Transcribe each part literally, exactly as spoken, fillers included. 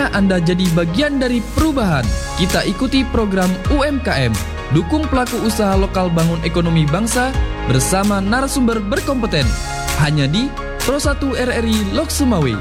Saatnya Anda jadi bagian dari perubahan. Kita ikuti program U M K M, dukung pelaku usaha lokal bangun ekonomi bangsa bersama narasumber berkompeten. Hanya di Pro satu R R I Lok Sumawe.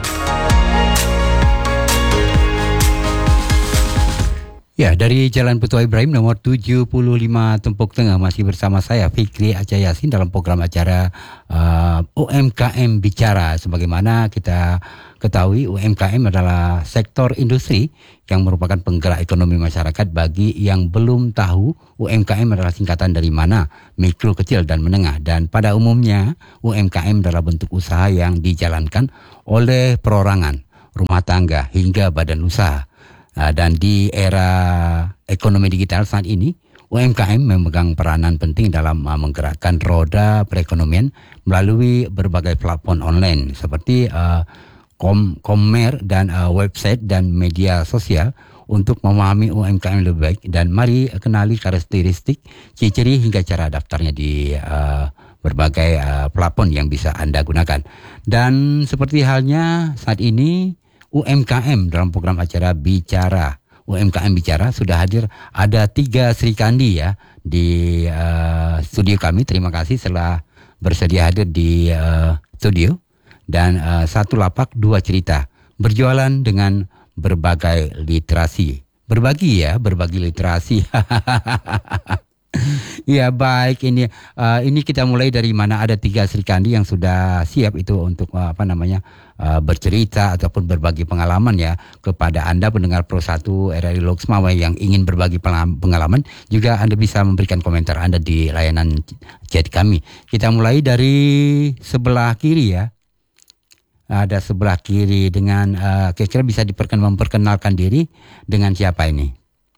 Ya, dari Jalan Petua Ibrahim nomor tujuh puluh lima Tumpuk Tengah masih bersama saya Fikri Aca Yasin dalam program acara uh, U M K M Bicara. Sebagaimana kita ketahui, U M K M adalah sektor industri yang merupakan penggerak ekonomi masyarakat. Bagi yang belum tahu, U M K M adalah singkatan dari mana? Mikro, kecil, dan menengah. Dan pada umumnya U M K M adalah bentuk usaha yang dijalankan oleh perorangan, rumah tangga, hingga badan usaha. Uh, dan di era ekonomi digital saat ini, U M K M memegang peranan penting dalam uh, menggerakkan roda perekonomian melalui berbagai platform online seperti uh, kom komer dan uh, website dan media sosial. Untuk memahami U M K M lebih baik, dan mari kenali karakteristik, ciri-ciri hingga cara daftarnya di uh, berbagai uh, platform yang bisa Anda gunakan. Dan seperti halnya saat ini U M K M dalam program acara Bicara, U M K M Bicara sudah hadir. Ada tiga Sri Kandi ya di uh, studio kami. Terima kasih telah bersedia hadir di uh, studio. Dan uh, satu lapak dua cerita, berjualan dengan berbagai literasi. Berbagi ya, berbagi literasi. Ya baik, ini uh, ini kita mulai dari mana? Ada tiga Sri Kandi yang sudah siap itu untuk uh, apa namanya uh, bercerita ataupun berbagi pengalaman ya kepada Anda pendengar Pro satu R R I Lok Sumawe yang ingin berbagi pengalaman. Juga Anda bisa memberikan komentar Anda di layanan chat kami. Kita mulai dari sebelah kiri ya. Ada sebelah kiri dengan uh, kira-kira bisa diperkenalkan memperkenalkan diri dengan siapa ini?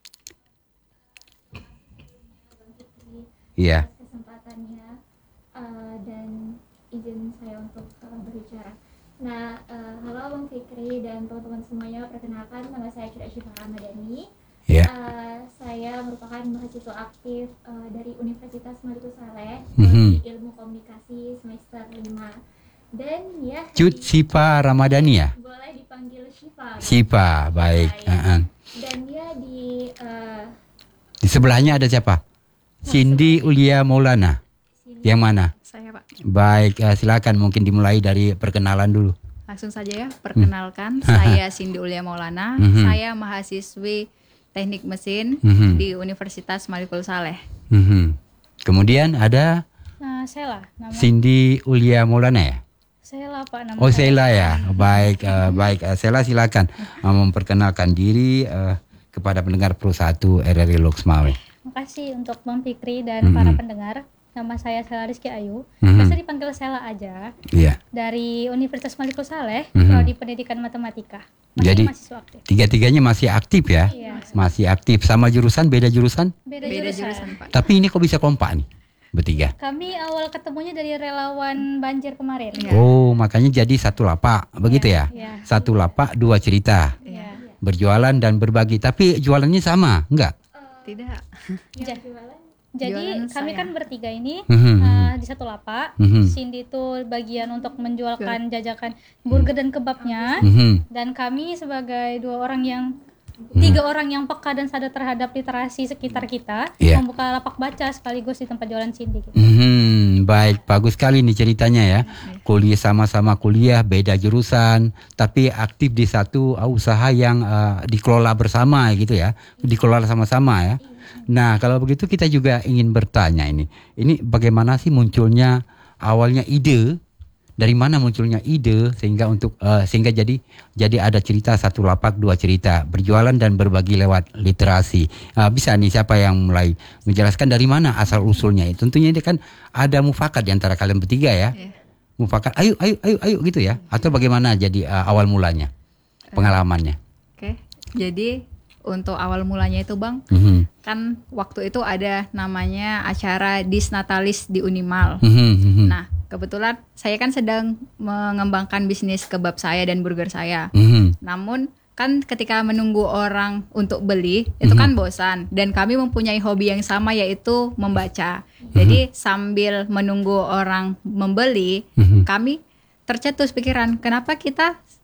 Iya. Kesempatannya uh, dan izin saya untuk uh, berbicara. Nah, uh, halo Bang Fikri dan teman-teman semuanya, perkenalkan nama saya Cira Syifa Ramadhani. Yeah. Uh, saya merupakan mahasiswa aktif uh, dari Universitas Malikul Saleh, mm-hmm. di Ilmu Komunikasi semester lima. Dan ya Cut Syifa Ramadhani ya? Boleh dipanggil Syifa. Syifa, baik. Ya, ya. Uh-huh. Dan ya di uh, di sebelahnya ada siapa? Cindy Ulia Maulana. Sini. Yang mana? Saya Pak. Baik, uh, silakan mungkin dimulai dari perkenalan dulu. Langsung saja ya, perkenalkan. Hmm. Saya Cindy Ulia Maulana. Hmm. Saya mahasiswi Teknik Mesin hmm. di Universitas Malikul Saleh. Hmm. Kemudian ada Nah, Sela, nama Cindy Ulia Maulana ya? Sela Pak nama Oh, saya. Sela ya. Baik, uh, baik. Uh, Sela silakan uh, memperkenalkan diri uh, kepada pendengar Pro satu R R I Lok Sumawe. Terima kasih untuk Bang Fikri dan Mm-hmm. para pendengar. Nama saya Sela Rizky Ayu. Mm-hmm. Bisa dipanggil Sela aja. Iya. Dari Universitas Malikul Saleh, Mm-hmm. Prodi Pendidikan Matematika. Masih Jadi mahasiswa aktif. tiga-tiganya masih aktif ya? Iya. Masih aktif. Sama jurusan, beda jurusan? Beda, Beda jurusan. jurusan Pak. Tapi ini kok bisa kompak nih, bertiga? Kami awal ketemunya dari relawan banjir kemarin. Iya. Oh, makanya jadi satu lapak, begitu ya? Iya. Satu lapak, dua cerita. Iya. Berjualan dan berbagi. Tapi jualannya sama, enggak? Tidak. Ja- Jadi Jualan kami saya. kan bertiga ini Mhm. uh, di satu lapak. Mhm. Cindy itu bagian untuk menjualkan jajakan burger dan kebabnya. Mhm. Dan kami sebagai dua orang yang tiga orang yang peka dan sadar terhadap literasi sekitar kita, Iya. membuka lapak baca sekaligus di tempat jualan Cindy gitu. Mhm. Baik, bagus sekali nih ceritanya ya. Kuliah sama-sama kuliah, beda jurusan, tapi aktif di satu uh, usaha yang uh, dikelola bersama gitu ya. Dikelola sama-sama ya. Nah, kalau begitu kita juga ingin bertanya ini. Ini bagaimana sih munculnya awalnya ide? Dari mana munculnya ide sehingga untuk uh, sehingga jadi jadi ada cerita satu lapak dua cerita, berjualan dan berbagi lewat literasi. Uh, bisa nih siapa yang mulai menjelaskan dari mana asal usulnya? Tentunya ini kan ada mufakat di antara kalian bertiga ya. Iya. Mufakat, ayo ayo ayo ayo gitu ya. Atau bagaimana jadi uh, awal mulanya? Pengalamannya. Oke. Jadi untuk awal mulanya itu Bang, Mhm. kan waktu itu ada namanya acara Disnatalis di Unimal. Mhm, mhm. Nah, kebetulan saya kan sedang mengembangkan bisnis kebab saya dan burger saya. Mhm. Namun kan ketika menunggu orang untuk beli itu kan bosan, dan kami mempunyai hobi yang sama yaitu membaca. Jadi sambil menunggu orang membeli, Mhm. kami tercetus pikiran kenapa kita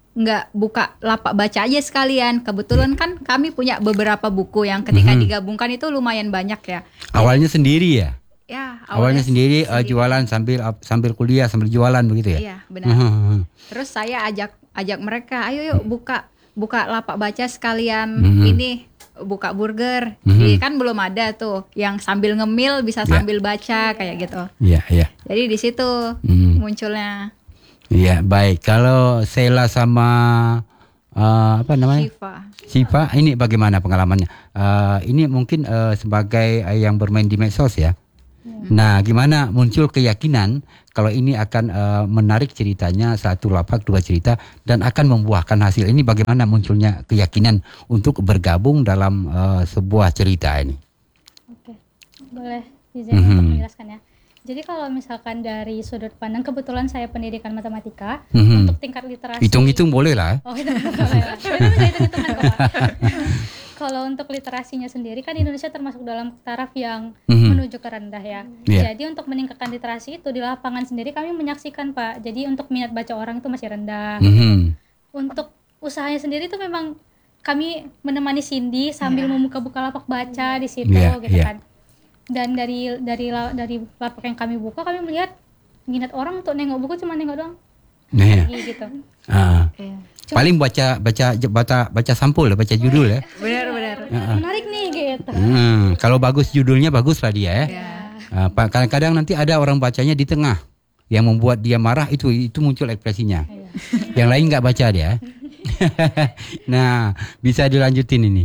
nggak buka lapak baca aja sekalian. Kebetulan kan kami punya beberapa buku yang ketika Mhm. digabungkan itu lumayan banyak ya. Awalnya sendiri ya? Ya, Awalnya sendiri, uh, jualan sambil sambil kuliah sambil jualan begitu ya? Iya, benar. Mhm. Terus saya ajak ajak mereka, ayo yuk buka buka lapak baca sekalian. Mhm. Ini buka burger. Mhm. Jadi kan belum ada tuh yang sambil ngemil bisa Ya. sambil baca kayak gitu. Iya, iya. Jadi di situ Mhm. munculnya Iya, baik. Kalau Sheila sama uh, apa namanya? Shiva. Siva, ini bagaimana pengalamannya? Uh, ini mungkin uh, sebagai uh, yang bermain di medsos ya. Nah, gimana muncul keyakinan kalau ini akan uh, menarik ceritanya satu lapak dua cerita dan akan membuahkan hasil. Ini bagaimana munculnya keyakinan untuk bergabung dalam uh, sebuah cerita ini? Oke, boleh izin Mhm. untuk menjelaskan ya. Jadi kalau misalkan dari sudut pandang, kebetulan saya pendidikan matematika, Mhm. untuk tingkat literasi. Hitung-hitung boleh lah. Oh, itu boleh lah. Itu bisa hitung-hitungan kok, Pak. Kalau untuk literasinya sendiri kan Indonesia termasuk dalam taraf yang Mhm. menuju ke rendah ya. Iya. Jadi untuk meningkatkan literasi itu di lapangan sendiri kami menyaksikan, Pak. Jadi untuk minat baca orang itu masih rendah. Mhm. Untuk usahanya sendiri itu memang kami menemani Cindy sambil membuka-buka lapak baca di situ Iya, gitu iya. kan. Dan dari dari la- dari lapak yang kami buka, kami melihat minat orang untuk nengok buku cuma nengok doang, Nah, ya. pergi gitu. Ah. Iya. Paling baca baca baca baca sampul, baca judul ya. Benar-benar. Menarik nih gitu. Hmm, kalau bagus judulnya bagus lah dia ya. Ya. Ah, pa- kadang-kadang nanti ada orang bacanya di tengah yang membuat dia marah, itu itu muncul ekspresinya. Yang lain nggak baca dia. Nah, bisa dilanjutin ini.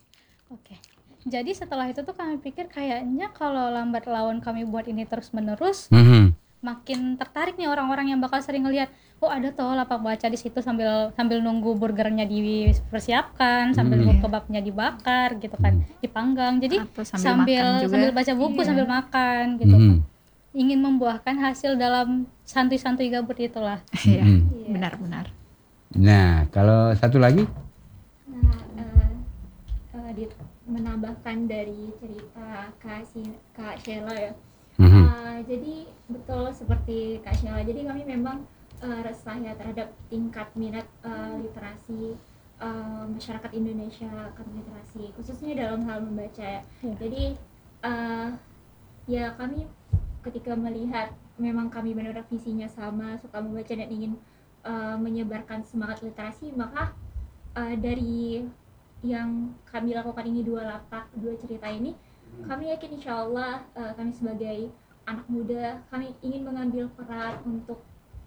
Oke. Jadi setelah itu tuh kami pikir kayaknya kalau lambat laun kami buat ini terus menerus, Mhm. makin tertarik nih orang-orang yang bakal sering ngelihat, oh ada toh lapak baca di situ sambil sambil nunggu burgernya dipersiapkan, sambil nunggu kebabnya dibakar gitu kan, dipanggang. Jadi Atau sambil sambil makan juga. sambil baca buku Iya. sambil makan gitu Mhm. kan. Ingin membuahkan hasil dalam santuy-santuy gabut itulah. Iya. Mhm. Benar-benar. Nah, kalau satu lagi, Nah, eh, eh, di- menambahkan dari cerita Kak, si, Kak Sheila ya. Mhm. Eh, jadi betul seperti Kak Sheila. Jadi kami memang eh, resah ya terhadap tingkat minat eh, literasi eh, masyarakat Indonesia akan literasi, khususnya dalam hal membaca ya. Iya. Jadi eh, ya kami ketika melihat memang kami benar-benar visinya sama, suka membaca dan ingin eh, menyebarkan semangat literasi, maka eh, dari yang kami lakukan ini dua lapak, dua cerita ini, kami yakin insya Allah eh, kami sebagai anak muda, kami ingin mengambil peran untuk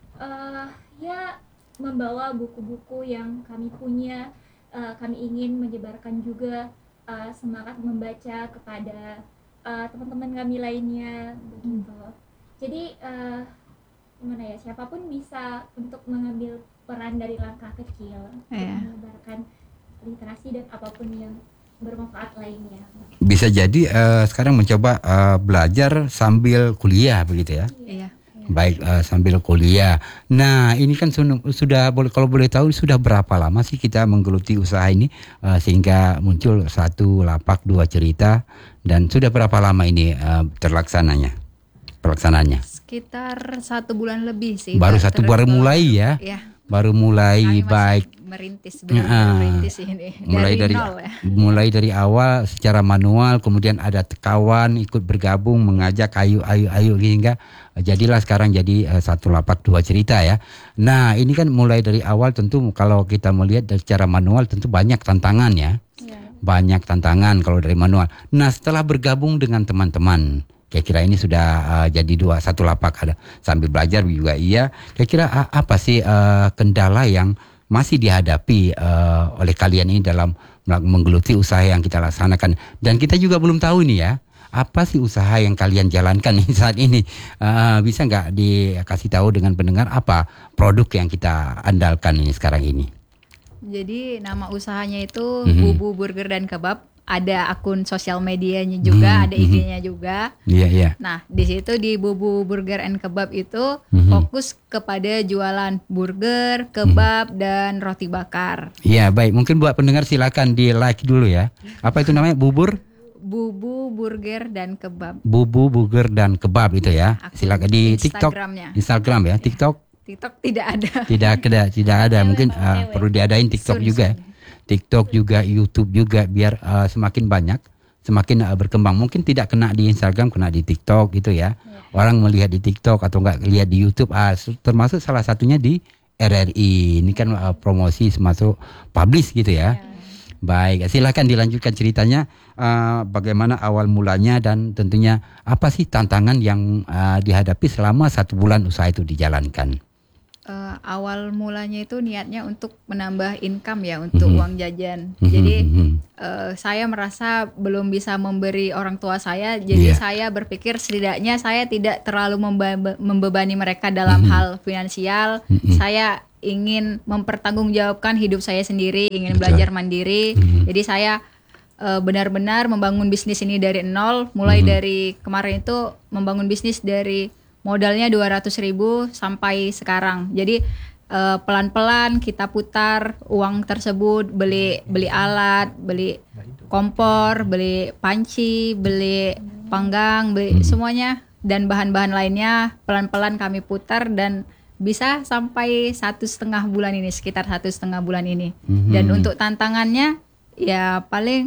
eh, ya membawa buku-buku yang kami punya. Eh, kami ingin menyebarkan juga eh, semangat membaca kepada eh, teman-teman kami lainnya begitu. Jadi eh, gimana ya, siapapun bisa untuk mengambil peran dari langkah kecil untuk Iya. menyebarkan literasi dan apapun yang bermanfaat lainnya. bisa jadi eh, sekarang mencoba eh, belajar sambil kuliah begitu ya. Iya. Baik, eh, sambil kuliah. Nah, ini kan sudah, sudah boleh, kalau boleh tahu sudah berapa lama sih kita menggeluti usaha ini eh, sehingga muncul satu lapak dua cerita, dan sudah berapa lama ini eh, terlaksananya? Pelaksananya. Sekitar satu bulan lebih sih. Baru Mbak, satu terus baru ke- mulai ya. Iya. Baru mulai Kami masih baik. merintis, Ya, benar-benar merintis ini. mulai dari nol ya. mulai dari awal secara manual, kemudian ada kawan ikut bergabung mengajak ayo ayo ayo hingga jadilah sekarang jadi eh, satu lapak dua cerita ya. Nah, ini kan mulai dari awal tentu kalau kita melihat dari secara manual tentu banyak tantangan ya. Banyak tantangan kalau dari manual. Nah, setelah bergabung dengan teman-teman, kira-kira ini sudah uh, jadi dua satu lapak, ada sambil belajar juga iya. Kira-kira uh, apa sih uh, kendala yang masih dihadapi uh, oleh kalian ini dalam melak- menggeluti usaha yang kita laksanakan? Dan kita juga belum tahu nih ya, apa sih usaha yang kalian jalankan nih saat ini? Uh, bisa nggak dikasih tahu dengan pendengar apa produk yang kita andalkan ini sekarang ini? Jadi nama usahanya itu Mhm. Bubu Burger dan Kebab. Ada akun sosial medianya juga, Mhm, ada mhm. I G-nya juga. Iya iya. Nah, di situ di Bubu Burger and Kebab itu Mhm. fokus kepada jualan burger, kebab, dan roti bakar. Iya baik, mungkin buat pendengar silakan di like dulu ya. Apa itu namanya? Bubur? Bubu Burger dan Kebab. Bubu, burger dan kebab itu ya. Akun Silakan di TikTok, Instagramnya. Instagram ya, TikTok TikTok tidak ada. Tidak ada, tidak ada. Cewek, Mungkin Bang, uh, cewek. perlu diadain TikTok Soon, juga. soon. TikTok juga, YouTube juga biar uh, semakin banyak, semakin uh, berkembang. Mungkin tidak kena di Instagram, kena di TikTok gitu ya. Orang melihat di TikTok atau enggak lihat di YouTube, ah, su- termasuk salah satunya di R R I. Ini kan uh, promosi termasuk publish gitu ya. Baik, silakan dilanjutkan ceritanya uh, bagaimana awal mulanya dan tentunya apa sih tantangan yang uh, dihadapi selama satu bulan usaha itu dijalankan. Eh, awal mulanya itu niatnya untuk menambah income ya untuk Mhm. uang jajan. Mhm, Jadi mhm. eh, saya merasa belum bisa memberi orang tua saya, jadi Iya. saya berpikir setidaknya saya tidak terlalu memba- membebani mereka dalam Mhm. hal finansial. Mhm. Saya ingin mempertanggungjawabkan hidup saya sendiri, ingin Betul. belajar mandiri. Mhm. Jadi saya eh, benar-benar membangun bisnis ini dari nol, mulai Mhm. dari kemarin itu membangun bisnis dari modalnya dua ratus ribu sampai sekarang. Jadi eh, pelan-pelan kita putar uang tersebut, beli beli alat, beli kompor, beli panci, beli panggang, beli semuanya dan bahan-bahan lainnya pelan-pelan kami putar dan bisa sampai satu setengah bulan ini, sekitar satu setengah bulan ini. Mhm. Dan untuk tantangannya ya paling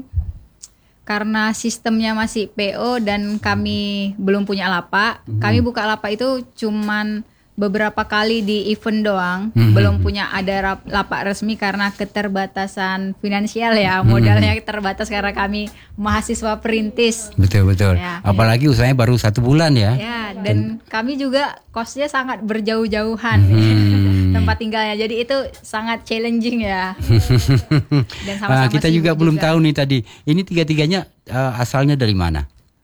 karena sistemnya masih P O dan kami belum punya lapak, kami buka lapak itu cuman beberapa kali di event doang, Mhm. belum punya ada rap- lapak resmi karena keterbatasan finansial ya, modalnya terbatas karena kami mahasiswa perintis. Betul betul. Ya. Apalagi usahanya baru satu bulan ya. Ya, dan kami juga kosnya sangat berjauh-jauhan Hmm. tempat tinggalnya, jadi itu sangat challenging ya. Dan Ah, sama-sama kita juga sibuk belum tahu nih tadi. Ini tiga-tiganya uh, asalnya dari mana?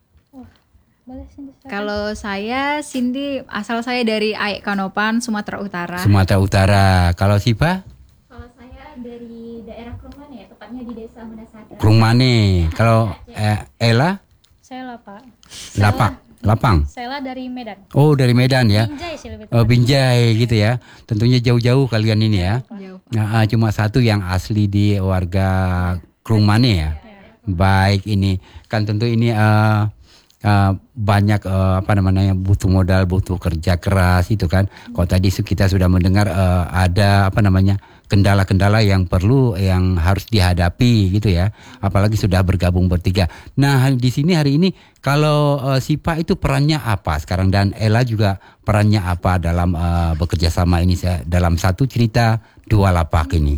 Boleh sih bisa. Kalau saya Cindy, asal saya dari Aik Kanopan, Sumatera Utara. Sumatera Utara. Kalau Sipa? Kalau saya dari daerah Krungmane ya, tepatnya di Desa Menasada. Krungmane. Kalau eh, Ella? Saya lah Pak. Lapak. Lapang. Saya lah dari Medan. Oh, dari Medan ya. Binjai sih lebih Oh, tepat. Binjai gitu ya. Tentunya jauh-jauh kalian ini ya. Jauh. Nah, ah, cuma satu yang asli di warga Krungmane ya. Baik, ini kan tentu ini eh, eh, banyak eh, apa namanya butuh modal, butuh kerja keras itu kan. Kalau tadi su- kita sudah mendengar eh, ada apa namanya kendala-kendala yang perlu yang harus dihadapi gitu ya. Apalagi sudah bergabung bertiga. Nah, di sini hari ini kalau eh, Sipa itu perannya apa sekarang dan Ella juga perannya apa dalam eh, bekerja sama ini saya dalam satu cerita dua lapak ini.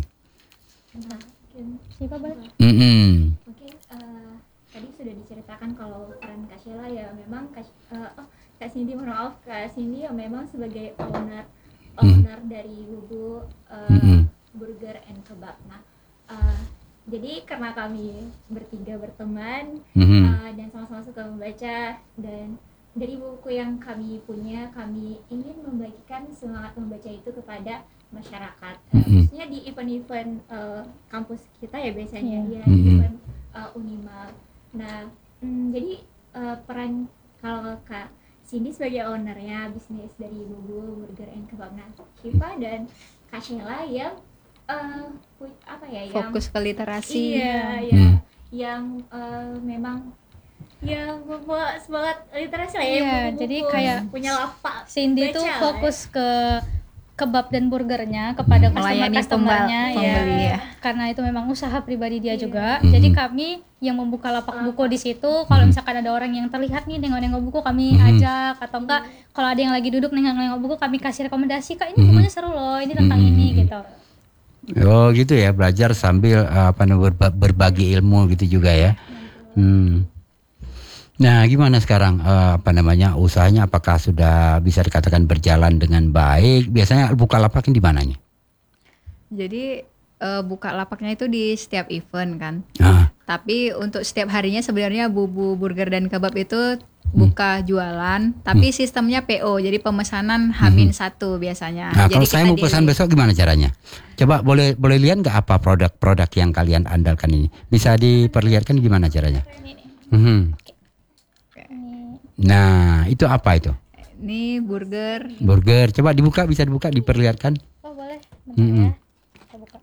Siapa boleh? Mm-mm. Mungkin eh, tadi sudah diceritakan kalau peran Kak Sheila ya memang Kak, eh, oh, Kak Cindy mohon maaf Kak Cindy ya memang sebagai owner owner dari Bubu eh, Mm-mm. Burger and Kebab. Nah, eh, jadi karena kami bertiga berteman Mhm. eh, dan sama-sama suka membaca dan dari buku yang kami punya kami ingin membagikan semangat membaca itu kepada masyarakat. Eh, Mhm. khususnya di event-event eh, kampus kita ya biasanya Iya. ya di Mhm. event uh, Unimal. Nah, mm, jadi uh, peran kalau Kak Cindy sebagai ownernya bisnis dari Bubu Burger and Kebab, nah Shiva dan Kak Sheila yang uh, pu- apa ya yang Fokus ke literasi. iya ya Hmm. yang uh, memang yang membawa semangat literasi lah ya. Iya, buku-buku, jadi kayak punya lapak Cindy tuh baca lah ya. fokus ke kebab dan burgernya kepada Melayani customer-customernya pembal- pembeli ya. Karena itu memang usaha pribadi dia Iya. juga. Mhm. Jadi kami yang membuka lapak buku di situ, kalau Mhm. misalkan ada orang yang terlihat nih nengok-nengok buku kami Mhm. ajak atau enggak kalau ada yang lagi duduk nengok-nengok buku kami kasih rekomendasi, Kak ini Mhm. bukunya seru loh, ini tentang Mhm. ini gitu. Oh gitu ya, belajar sambil uh, apa namanya berba- berbagi ilmu gitu juga ya. Hmm. Nah, gimana sekarang uh, apa namanya usahanya? Apakah sudah bisa dikatakan berjalan dengan baik? Biasanya buka lapaknya di mananya? Jadi eh, buka lapaknya itu di setiap event kan. Ah, Tapi untuk setiap harinya sebenarnya Bubu Burger dan Kebab itu buka jualan, tapi sistemnya P O, jadi pemesanan Hamin satu biasanya. nah, kalau jadi saya kita mau pesan delay. besok gimana caranya? Coba boleh boleh lihat nggak apa produk-produk yang kalian andalkan ini? Bisa diperlihatkan gimana caranya? Mhm. Nah, itu apa itu? Ini burger. Burger. Coba dibuka, bisa dibuka, diperlihatkan. Oh boleh, bentar Mhm. ya. Kita buka.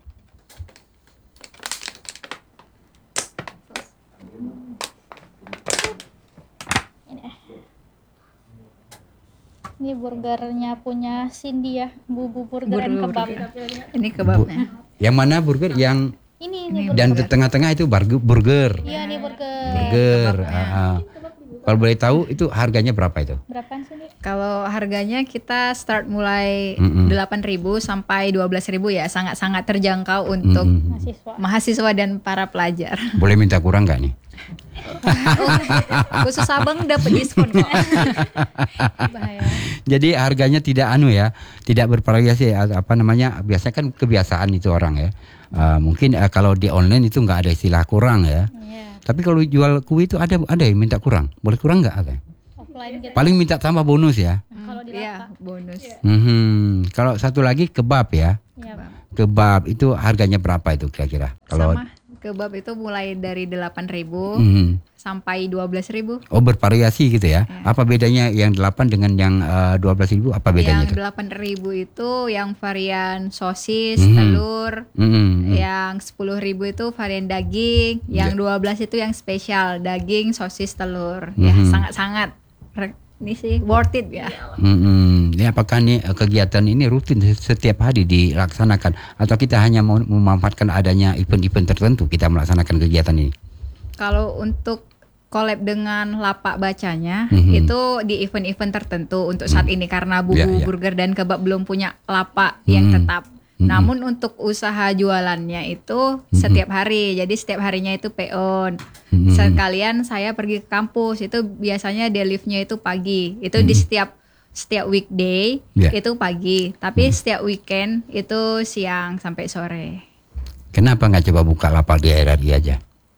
Ini eh. Ini burgernya punya Cindy ya, Bubu Burger and Burger. Kebab. Ini kebabnya. Yang mana burger? Yang Ini ini burger. dan di tengah-tengah itu burger. burger. Iya nih burger. Burger. Ah, ah. Kalau boleh tahu itu harganya berapa itu? Berapaan sih? Nih? Kalau harganya kita start mulai Mm-mm. delapan ribu sampai dua belas ribu ya, sangat-sangat terjangkau untuk Mm-mm. Mahasiswa. mahasiswa dan para pelajar. Boleh minta kurang nggak nih? Khusus abang dapat diskon kok. Bahaya. Jadi harganya tidak anu ya, tidak bervariasi apa namanya? Biasanya kan kebiasaan itu orang ya. Uh, mungkin uh, kalau di online itu nggak ada istilah kurang ya. Iya. Tapi kalau jual kue itu ada ada yang minta kurang. Boleh kurang nggak? Ada. Offline gitu. Paling minta tambah bonus ya. Kalau di Iya, lapak. bonus. Mhm. Kalau satu lagi kebab ya. Iya, Pak. Kebab itu harganya berapa itu kira-kira? Kalau Sama kebab itu mulai dari delapan ribu Mhm. sampai dua belas ribu. Oh bervariasi gitu ya. Ya. Apa bedanya yang delapan dengan yang uh, dua belas ribu? Apa bedanya Yang itu? delapan ribu itu yang varian sosis, Mhm. telur. Mhm. Yang sepuluh ribu itu varian daging, yang Ya. dua belas itu yang spesial, daging, sosis, telur. Ya, Mhm. sangat-sangat re- ini sih worth it ya. Mm-mm. Ini apakah nih eh, kegiatan ini rutin setiap hari dilaksanakan atau kita hanya mau memanfaatkan adanya event-event tertentu kita melaksanakan kegiatan ini? Kalau untuk collab dengan lapak bacanya Mhm. itu di event-event tertentu untuk saat ini karena Bubu Ya, ya. Burger dan Kebab belum punya lapak yang Mhm. tetap. Mhm. Namun untuk usaha jualannya itu setiap hari. Jadi setiap harinya itu peon. Mhm. Sekalian saya pergi ke kampus itu biasanya delivery-nya itu pagi. Itu di setiap setiap weekday Ya. itu pagi, tapi setiap weekend itu siang sampai sore. Kenapa nggak coba buka lapak di R R I aja?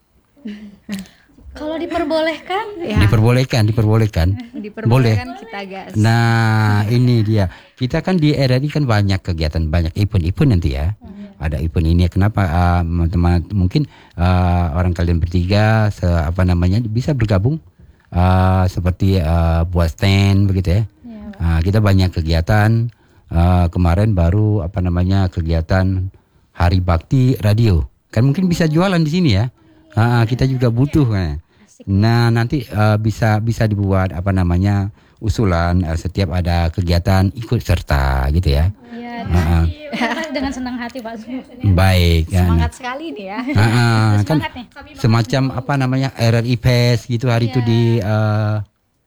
Kalau diperbolehkan, Ya, Diperbolehkan, diperbolehkan. diperbolehkan kita gas. Nah, ini dia. Kita kan di R R I kan banyak kegiatan, banyak event-event nanti ya. Ada event ini. Kenapa uh, teman-teman mungkin uh, orang kalian bertiga se apa namanya bisa bergabung uh, seperti uh, buat stand begitu ya. ya, Uh, kita banyak kegiatan. Uh, kemarin baru apa namanya kegiatan Hari Bakti Radio. Kan mungkin bisa jualan di sini ya. Uh, kita juga butuh. Kan. Nah nanti uh, bisa bisa dibuat apa namanya usulan uh, setiap ada kegiatan ikut serta gitu ya. ya Uh, dengan senang hati Pak. baik. ya. Semangat sekali nih ya. Uh, uh, kan Semangat nih. semacam apa namanya R R I Fest gitu hari itu di uh,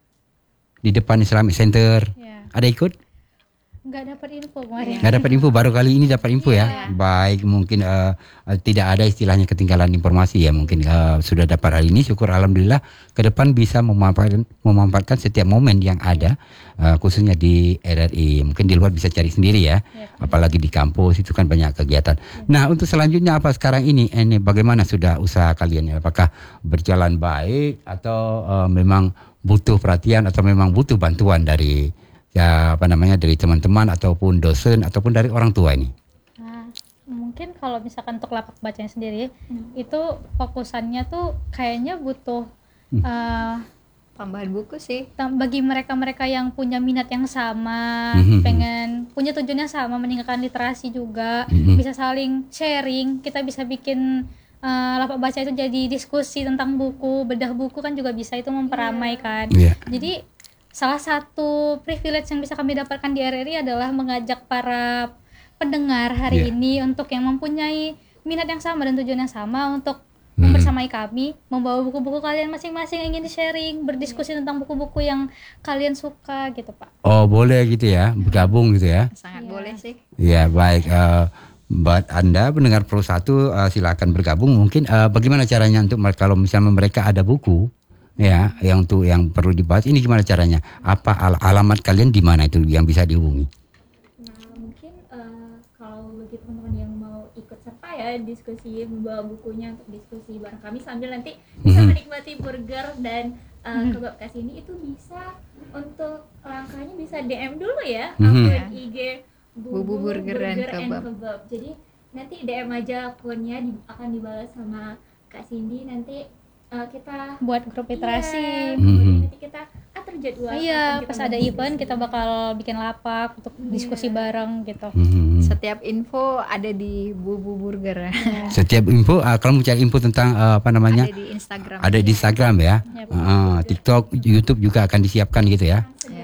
di depan Islamic Center. Ya. Ada ikut? Nggak dapat info kemarin. Nggak dapat info, baru kali ini dapat info ya. Baik, mungkin uh, uh, tidak ada istilahnya ketinggalan informasi ya. Mungkin uh, sudah dapat hari ini, syukur alhamdulillah. Ke depan bisa memanfaatkan memanfaatkan setiap momen yang ada, uh, khususnya di R R I. Mungkin di luar bisa cari sendiri ya. Apalagi di kampus itu kan banyak kegiatan. Nah, untuk selanjutnya apa sekarang ini? Ini bagaimana sudah usaha kalian? Apakah berjalan baik atau uh, memang butuh perhatian atau memang butuh bantuan dari ya apa namanya dari teman-teman ataupun dosen ataupun dari orang tua ini? Nah, mungkin kalau misalkan untuk lapak bacanya sendiri itu fokusannya tuh kayaknya butuh eh, Tambahan buku sih. tam- bagi mereka-mereka yang punya minat yang sama, Mhm. pengen punya tujuannya sama, meningkatkan literasi juga, Mhm. bisa saling sharing, kita bisa bikin eh, lapak baca itu jadi diskusi tentang buku, bedah buku kan juga bisa itu memperamaikan. Iya. Jadi salah satu privilege yang bisa kami dapatkan di R R I adalah mengajak para pendengar hari Iya. ini untuk yang mempunyai minat yang sama dan tujuan yang sama untuk Hmm. membersamai kami, membawa buku-buku kalian masing-masing yang ingin di-sharing, berdiskusi tentang buku-buku yang kalian suka gitu Pak. Oh boleh gitu ya, bergabung gitu ya? Sangat Iya. boleh sih. Ya baik. Uh, buat Anda pendengar Pro satu uh, silakan bergabung. Mungkin uh, bagaimana caranya untuk mer- kalau misalnya mereka ada buku ya yang tuh yang perlu dibahas ini gimana caranya? Apa al- alamat kalian di mana itu yang bisa dihubungi? Nah, mungkin eh, kalau bagi teman-teman yang mau ikut serta ya diskusi, membawa bukunya untuk diskusi bareng kami sambil nanti bisa Mhm. menikmati burger dan eh, kebab kasih ini, itu bisa untuk langkahnya bisa D M dulu ya Mhm. akun I G Bubu Burger dan Kebab. Jadi nanti D M aja akunnya di- akan dibalas sama Kak Cindy, nanti eh, kita Buat grup literasi. Iya, Mhm. kemudian nanti kita atur jadwal Iya, kapan kita pas mau ada diskusi. event kita bakal bikin lapak untuk diskusi bareng gitu. Hmm. Setiap info ada di Bubu Burger. Setiap info uh, kalau mau cari info tentang uh, apa namanya Ada di Instagram. ada di Instagram ya, Yap. Uh, TikTok, YouTube juga akan disiapkan gitu ya. Segera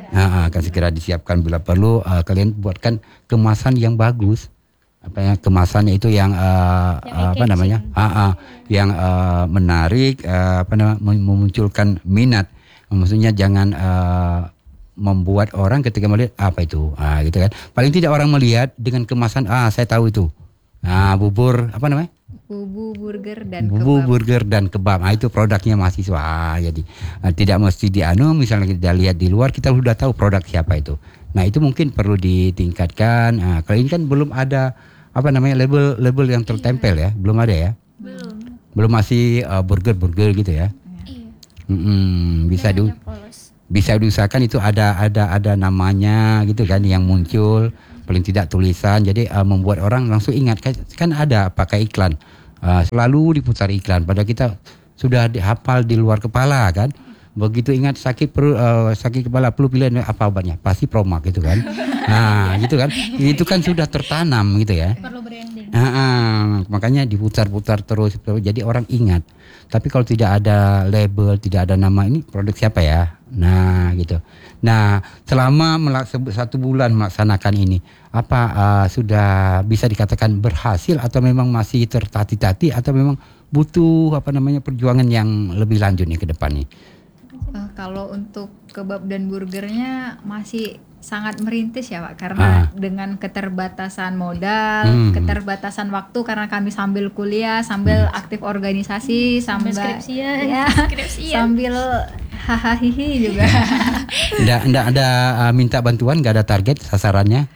Nah, akan segera disiapkan bila perlu. Uh, kalian buatkan kemasan yang bagus. Apa ya, kemasannya itu yang, uh, Yang uh, apa eye-catching. namanya? Uh, uh, yang uh, menarik, uh, apa namanya? mem- memunculkan minat. Maksudnya jangan uh, membuat orang ketika melihat apa itu, ah, gitu kan. Paling tidak orang melihat dengan kemasan, ah saya tahu itu. Nah, bubur apa namanya? Bubu burger dan Bubu kebab. burger dan kebab. Ah, itu produknya mahasiswa. Ah, jadi ah, tidak mesti dianu, misalnya kita lihat di luar kita sudah tahu produk siapa itu. Nah, itu mungkin perlu ditingkatkan. Ah, kalau ini kan belum ada apa namanya label label yang tertempel ya, belum ada ya. Belum. Belum masih uh, burger-burger gitu ya. Iya. Mm-mm, bisa di Namanya polos. bisa diusahakan itu ada ada ada namanya gitu kan yang muncul, paling tidak tulisan, jadi uh, membuat orang langsung ingat kan, kan ada pakai iklan, uh, selalu diputar iklan pada kita sudah dihafal di luar kepala kan, begitu ingat sakit perut, uh, sakit kepala perlu pilihan apa obatnya, pasti Promak gitu kan. Nah gitu kan, itu kan sudah tertanam gitu ya. Perlu branding. Ah, ah, makanya diputar-putar terus, jadi orang ingat. Tapi kalau tidak ada label, tidak ada nama, ini produk siapa ya? Nah, gitu. Nah, selama melaks- satu bulan melaksanakan ini, apa uh, sudah bisa dikatakan berhasil atau memang masih tertati-tati atau memang butuh apa namanya perjuangan yang lebih lanjut nih ke depan nih? Eh, kalau untuk kebab dan burgernya masih sangat merintis ya Pak, karena Ah. dengan keterbatasan modal, Hmm. keterbatasan waktu karena kami sambil kuliah, sambil aktif organisasi, sambil, Sambil skripsian. ya, Skripsian. sambil hahaha juga. Nggak, nggak ada uh, minta bantuan, nggak ada target sasarannya,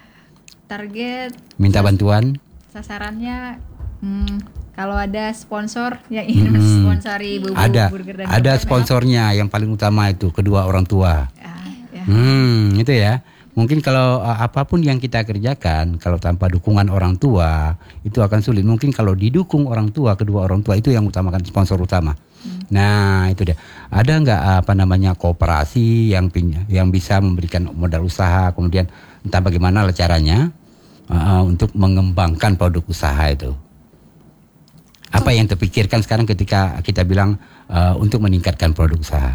Target minta bantuan. sasarannya hmm, kalau ada sponsor yang ingin Hmm. sponsori Bubu Ada Burger dan ada Kebab, sponsornya yang paling utama itu kedua orang tua. ya, ya. Hmm, itu ya. Mungkin kalau uh, apapun yang kita kerjakan, kalau tanpa dukungan orang tua, itu akan sulit. Mungkin kalau didukung orang tua, kedua orang tua itu yang utamakan, sponsor utama. Nah, itu dia. Ada nggak uh, apa namanya kooperasi yang pin- yang bisa memberikan modal usaha, kemudian entah bagaimana lah caranya uh, untuk mengembangkan produk usaha itu. Apa yang terpikirkan sekarang ketika kita bilang uh, untuk meningkatkan produk usaha?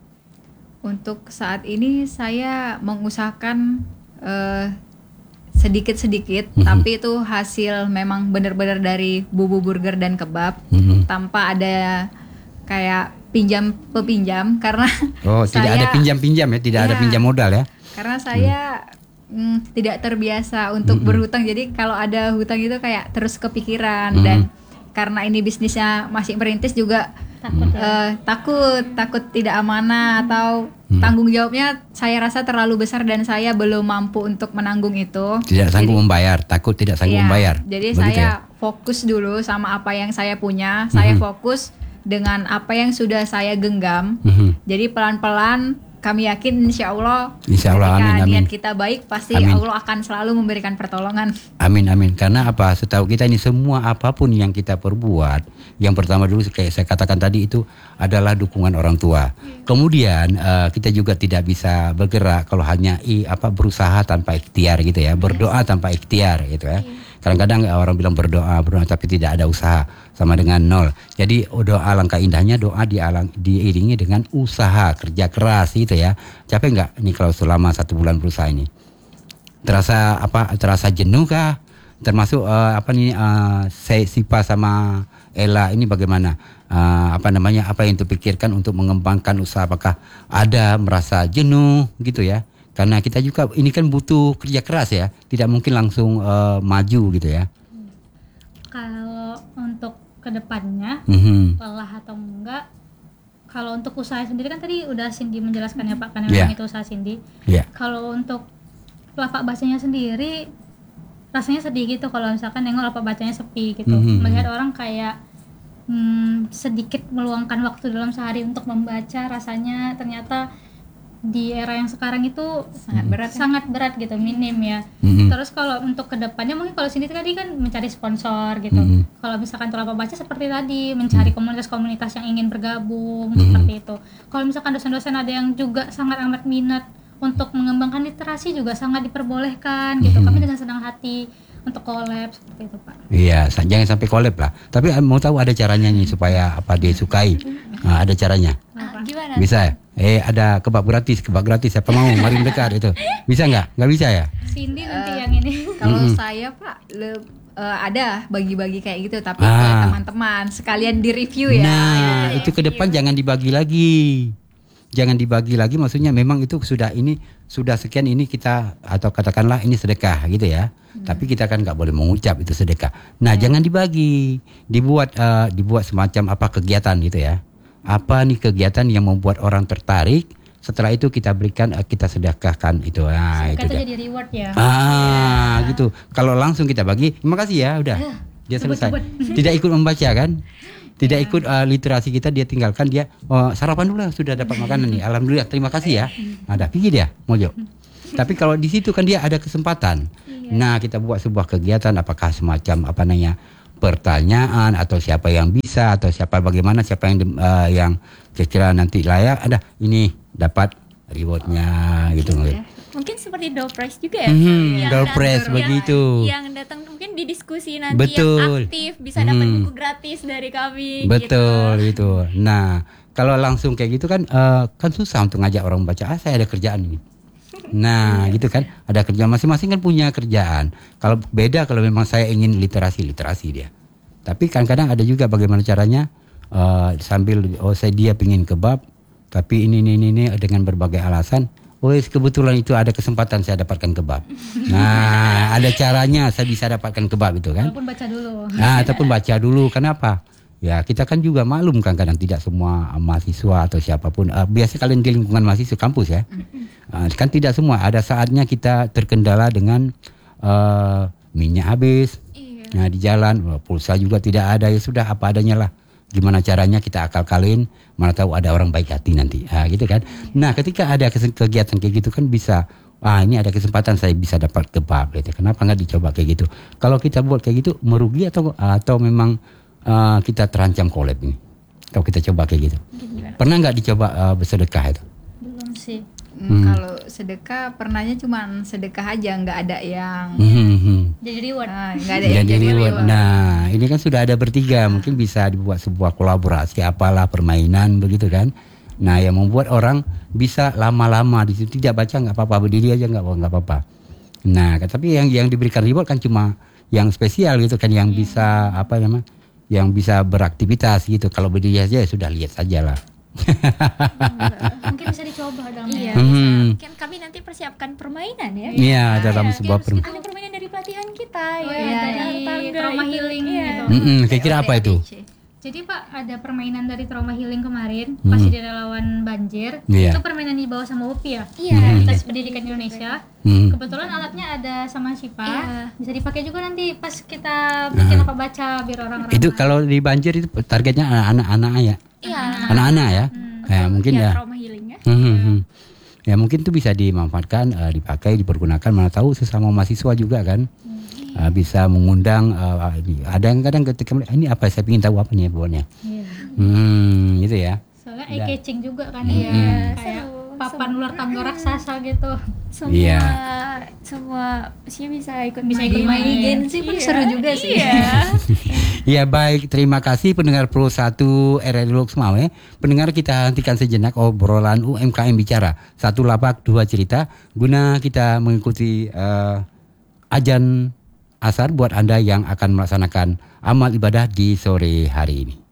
Untuk saat ini saya mengusahakan eh, sedikit-sedikit, Mhm. tapi itu hasil memang benar-benar dari Bubu Burger dan Kebab, Mhm. tanpa ada kayak pinjam pepinjam karena Oh, tidak saya- ada pinjam-pinjam ya, tidak ada Iya. pinjam modal ya. karena saya mm, tidak terbiasa untuk Mm-mm. berhutang, jadi kalau ada hutang itu kayak terus kepikiran. Mm. Dan karena ini bisnisnya masih merintis juga Takut ya. eh, takut takut tidak amanah atau Hmm. tanggung jawabnya saya rasa terlalu besar dan saya belum mampu untuk menanggung itu. Tidak sanggup Jadi- membayar, takut tidak sanggup Iya, membayar. Jadi Begitu saya ya? fokus dulu sama apa yang saya punya. Saya Mhm. fokus dengan apa yang sudah saya genggam. Mhm. Jadi pelan-pelan kami yakin insya Allah, Insya Allah, ketika amin, amin. niat kita baik pasti Amin. Allah akan selalu memberikan pertolongan. Amin amin. Karena apa? Setahu kita ini semua apapun yang kita perbuat, yang pertama dulu kayak saya katakan tadi itu adalah dukungan orang tua. Kemudian eh, kita juga tidak bisa bergerak kalau hanya i, apa berusaha tanpa ikhtiar gitu ya, berdoa tanpa ikhtiar gitu ya. Kadang-kadang orang bilang berdoa, berdoa tapi tidak ada usaha, sama dengan nol. Jadi oh, doa alangkah indahnya doa dialang, diiringi dengan usaha, kerja keras gitu ya. Capek nggak ini kalau selama satu bulan berusaha ini? Terasa apa? Terasa jenuh kah? Termasuk eh, apa nih uh, Sipa sama Ella ini bagaimana? Eh, apa namanya? Apa yang terpikirkan untuk mengembangkan usaha? Apakah ada merasa jenuh gitu ya? Karena kita juga ini kan butuh kerja keras ya, tidak mungkin langsung eh, maju gitu ya. Kalau untuk kedepannya Mhm. lelah atau enggak, kalau untuk usaha sendiri kan tadi udah Cindy menjelaskan ya Pak, karena Iya. memang itu usaha Cindy. Ya. Kalau untuk lapak bacanya sendiri rasanya sedih gitu kalau misalkan nengok lapak bacanya sepi gitu. Mhm. Melihat orang kayak hmm, sedikit meluangkan waktu dalam sehari untuk membaca, rasanya ternyata di era yang sekarang itu Sangat berat ya. sangat berat gitu, minim ya. Mhm. Terus kalau untuk kedepannya mungkin kalau sini tadi kan mencari sponsor gitu. Mhm. Kalau misalkan Telapak Baca seperti tadi mencari komunitas-komunitas yang ingin bergabung Mhm. seperti itu. Kalau misalkan dosen-dosen ada yang juga sangat amat minat untuk mengembangkan literasi juga sangat diperbolehkan gitu. Mhm. Kami dengan senang hati untuk collab seperti itu Pak. Iya, sa- jangan sampai collab lah. Tapi eh, mau tahu ada caranya nih supaya apa dia sukai. Nah, ada caranya. Apa? Gimana? Bisa ya? Eh ada kebab gratis, kebab gratis. Siapa mau? Mari mendekat itu. Bisa nggak? Nggak bisa ya? Cindy nanti Eh, yang ini. Kalau Mm-mm. saya Pak le- eh, ada bagi-bagi kayak gitu tapi ke Ah. teman-teman sekalian di review ya. Nah, itu ke depan jangan dibagi lagi. Jangan dibagi lagi, maksudnya memang itu sudah ini sudah sekian ini kita atau katakanlah ini sedekah gitu ya. Hmm. Tapi kita kan nggak boleh mengucap itu sedekah. Nah, jangan dibagi, dibuat eh, dibuat semacam apa kegiatan gitu ya. Apa nih kegiatan yang membuat orang tertarik? Setelah itu kita berikan, eh, kita sedekahkan itu. Nah, itu Kata dia. jadi reward ya. Ah, gitu. Kalau langsung kita bagi, terima kasih ya, udah. Dia selesai. Tidak ikut membaca kan? Tidak ikut uh, literasi kita, dia tinggalkan, dia oh, sarapan dulu sudah dapat makanan nih. Alhamdulillah, terima kasih ya. Ada pergi dia, mojo. Tapi kalau di situ kan dia ada kesempatan. Nah, kita buat sebuah kegiatan apakah semacam apa namanya? Pertanyaan atau siapa yang bisa atau siapa bagaimana siapa yang uh, yang kira-kira nanti layak ada ini dapat rewardnya gitu. Mungkin seperti door prize juga ya. Mhm, Yang door datang- prize yang- begitu. Yang datang mungkin di diskusi nanti Betul. yang aktif bisa dapat Mhm. buku gratis dari kami. Betul Gitu. itu. Nah, kalau langsung kayak gitu kan eh, kan susah untuk ngajak orang baca. Ah, saya ada kerjaan ini. Nah, gitu kan. Ada kerjaan masing-masing kan punya kerjaan. Kalau beda kalau memang saya ingin literasi literasi dia. Tapi kadang-kadang ada juga bagaimana caranya eh, sambil oh saya dia pingin kebab, tapi ini ini ini, ini dengan berbagai alasan. Oh, kebetulan itu ada kesempatan saya dapatkan kebab. Nah, ada caranya saya bisa dapatkan kebab itu kan. Walaupun baca dulu. Nah, ataupun baca dulu. Kenapa? Ya, kita kan juga maklum kan kadang tidak semua uh, mahasiswa atau siapapun. Uh, biasa kalian di lingkungan mahasiswa kampus ya. Uh, kan tidak semua. Ada saatnya kita terkendala dengan uh, minyak habis. Iya. Nah, di jalan uh, pulsa juga tidak ada. Ya sudah apa adanya lah. Gimana caranya kita akal-kalin, mana tahu ada orang baik hati nanti. Ah, gitu kan. Nah, ketika ada kes- kegiatan kayak gitu kan bisa, ah ini ada kesempatan saya bisa dapat kebab gitu. Kenapa nggak dicoba kayak gitu? Kalau kita buat kayak gitu merugi atau atau memang ah, kita terancam collab ini? Kalau kita coba kayak gitu. Pernah nggak dicoba ah, bersedekah itu? Belum sih. Hmm, Hmm. Kalau sedekah pernahnya cuma sedekah aja, nggak ada yang Hmm, hmm. Jadi reward. ah, nggak ada yang Jadi jadi reward. reward. Nah, ini kan sudah ada bertiga, mungkin bisa dibuat sebuah kolaborasi apalah permainan begitu kan. Nah, yang membuat orang bisa lama-lama di situ tidak baca nggak apa-apa, berdiri aja nggak nggak apa-apa. Nah, tapi yang yang diberikan reward kan cuma yang spesial gitu kan, yang bisa apa namanya, yang bisa beraktivitas gitu. Kalau berdiri aja ya sudah lihat saja lah. Mungkin bisa dicoba dong. Iya. ya. Hmm. Mungkin kami nanti persiapkan permainan ya. Iya, dalam Iya, sebuah mungkin perm- ada permainan dari pelatihan kita Oh, ya. iya, dari dari tangga trauma itu. healing Iya. gitu. Mm-mm, kira-kira apa itu? Jadi Pak ada permainan dari trauma healing kemarin Hmm. pas di relawan banjir. Iya. Itu permainan dibawa sama U P I ya. Iya. Universitas Pendidikan Indonesia. Hmm. Kebetulan alatnya ada sama Sipa. Iya. Bisa dipakai juga nanti pas kita bikin apa baca biar orang-orang. Itu kalau di banjir itu targetnya anak-anak ya. Iya. Anak-anak ya. Ya, mungkin Ya, ya. trauma healing ya. Hmm, hmm, hmm. Ya mungkin itu bisa dimanfaatkan, eh, dipakai, dipergunakan. Mana tahu sesama mahasiswa juga kan, Eh, bisa mengundang. eh, ini. Ada yang kadang ketika melihat, ini apa saya ingin tahu apa nih buatnya. Iya. Hmm, gitu ya. Soalnya Udah. eye catching juga kan Hmm. ya. Hmm. Kayak Seru, papan seru. ular tangga raksasa gitu. Semua Iya. semua sih bisa ikut Bisa main. ikut main. Gen sih pun seru juga sih. Iya. Ya baik, terima kasih pendengar Pro satu R R I Lok Semawe. Pendengar, kita hentikan sejenak obrolan U M K M Bicara. Satu lapak dua cerita, guna kita mengikuti eh, ajan asar buat Anda yang akan melaksanakan amal ibadah di sore hari ini.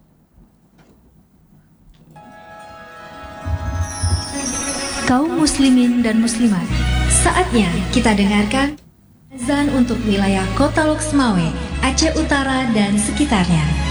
Kaum muslimin dan muslimat, saatnya kita dengarkan azan untuk wilayah Kota Lok Semawe, Aceh Utara dan sekitarnya.